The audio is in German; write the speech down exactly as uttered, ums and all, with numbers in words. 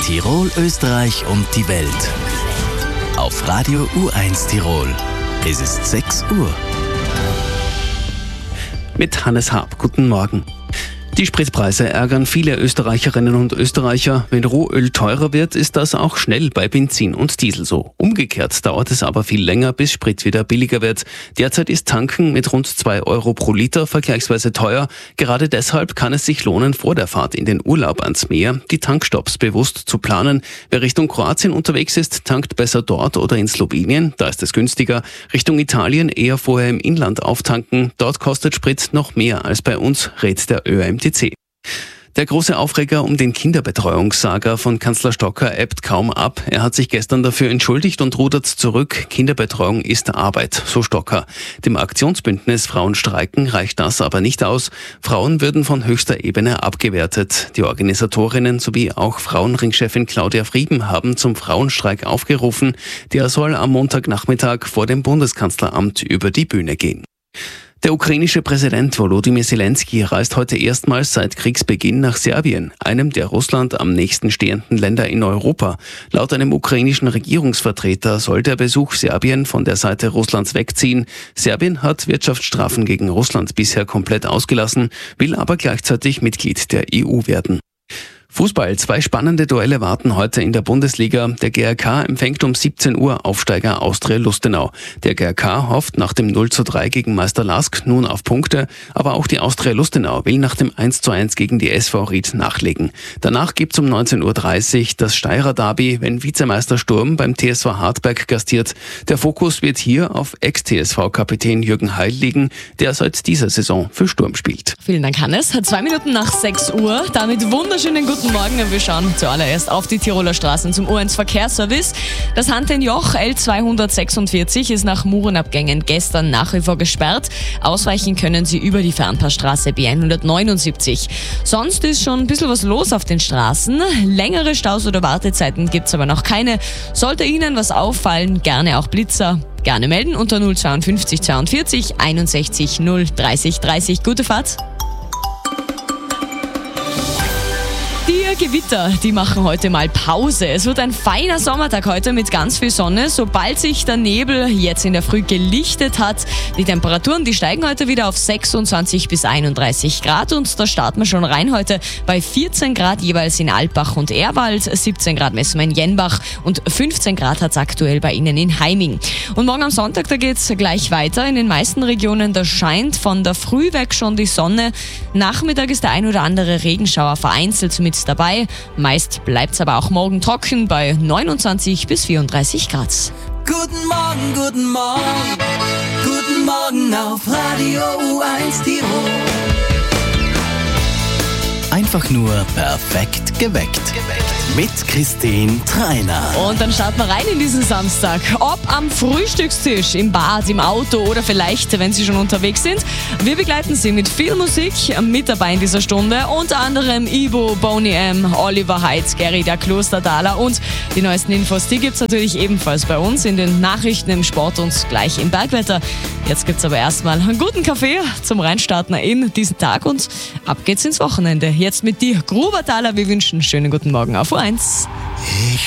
Tirol, Österreich und die Welt. Auf Radio U eins Tirol. Es ist sechs Uhr. Mit Hannes Haab. Guten Morgen. Die Spritpreise ärgern viele Österreicherinnen und Österreicher. Wenn Rohöl teurer wird, ist das auch schnell bei Benzin und Diesel so. Umgekehrt dauert es aber viel länger, bis Sprit wieder billiger wird. Derzeit ist Tanken mit rund zwei Euro pro Liter vergleichsweise teuer. Gerade deshalb kann es sich lohnen, vor der Fahrt in den Urlaub ans Meer die Tankstopps bewusst zu planen. Wer Richtung Kroatien unterwegs ist, tankt besser dort oder in Slowenien. Da ist es günstiger. Richtung Italien eher vorher im Inland auftanken. Dort kostet Sprit noch mehr als bei uns, rät der Ö M T C. Der große Aufreger um den Kinderbetreuungssaga von Kanzler Stocker ebbt kaum ab. Er hat sich gestern dafür entschuldigt und rudert zurück. Kinderbetreuung ist Arbeit, so Stocker. Dem Aktionsbündnis Frauen streiken reicht das aber nicht aus. Frauen würden von höchster Ebene abgewertet. Die Organisatorinnen sowie auch Frauenringchefin Claudia Frieben haben zum Frauenstreik aufgerufen. Der soll am Montagnachmittag vor dem Bundeskanzleramt über die Bühne gehen. Der ukrainische Präsident Volodymyr Zelensky reist heute erstmals seit Kriegsbeginn nach Serbien, einem der Russland am nächsten stehenden Länder in Europa. Laut einem ukrainischen Regierungsvertreter soll der Besuch Serbien von der Seite Russlands wegziehen. Serbien hat Wirtschaftsstrafen gegen Russland bisher komplett ausgelassen, will aber gleichzeitig Mitglied der E U werden. Fußball. Zwei spannende Duelle warten heute in der Bundesliga. Der G R K empfängt um siebzehn Uhr Aufsteiger Austria Lustenau. Der G R K hofft nach dem null zu drei gegen Meister Lask nun auf Punkte, aber auch die Austria Lustenau will nach dem eins zu eins gegen die S V Ried nachlegen. Danach gibt's um neunzehn Uhr dreißig das Steirer Derby, wenn Vizemeister Sturm beim T S V Hartberg gastiert. Der Fokus wird hier auf Ex-T S V-Kapitän Jürgen Heil liegen, der seit dieser Saison für Sturm spielt. Vielen Dank, Hannes. Zwei Minuten nach sechs Uhr. Damit wunderschönen guten Morgen. Wir schauen zuallererst auf die Tiroler Straßen zum U eins Verkehrsservice. Das Hantenjoch L zweihundertsechsundvierzig ist nach Murenabgängen gestern nach wie vor gesperrt. Ausweichen können Sie über die Fernpassstraße B hundertneunundsiebzig. Sonst ist schon ein bisschen was los auf den Straßen. Längere Staus oder Wartezeiten gibt's aber noch keine. Sollte Ihnen was auffallen, gerne auch Blitzer. Gerne melden unter null zweiundfünfzig zweiundvierzig einundsechzig null dreißig dreißig. Gute Fahrt! Die Gewitter, die machen heute mal Pause. Es wird ein feiner Sommertag heute mit ganz viel Sonne. Sobald sich der Nebel jetzt in der Früh gelichtet hat, die Temperaturen, die steigen heute wieder auf sechsundzwanzig bis einunddreißig Grad und da starten wir schon rein heute bei vierzehn Grad jeweils in Alpbach und Ehrwald, siebzehn Grad messen wir in Jenbach und fünfzehn Grad hat es aktuell bei Ihnen in Heiming. Und morgen am Sonntag, da geht es gleich weiter. In den meisten Regionen, da scheint von der Früh weg schon die Sonne. Nachmittag ist der ein oder andere Regenschauer vereinzelt mit dabei. Meist bleibt es aber auch morgen trocken bei neunundzwanzig bis vierunddreißig Grad. Guten Morgen, guten Morgen, guten Morgen auf Radio U eins Tirol. Einfach nur perfekt geweckt. Mit Christine Treiner. Und dann starten wir rein in diesen Samstag. Ob am Frühstückstisch, im Bad, im Auto oder vielleicht, wenn Sie schon unterwegs sind. Wir begleiten Sie mit viel Musik mit dabei in dieser Stunde. Unter anderem Ivo, Boney M, Oliver Heitz, Gary der Klosterdaler und die neuesten Infos, die gibt's natürlich ebenfalls bei uns in den Nachrichten, im Sport und gleich im Bergwetter. Jetzt gibt's aber erstmal einen guten Kaffee zum Reinstarten in diesen Tag und ab geht's ins Wochenende. Jetzt mit dir, Grubertaler. Wir wünschen einen schönen guten Morgen auf U eins. Ich